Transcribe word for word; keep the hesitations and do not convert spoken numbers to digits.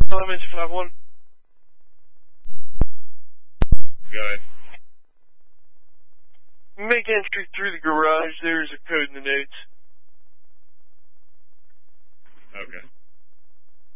Elementary five one. Go ahead. Make entry through the garage. There's a code in the notes. Okay.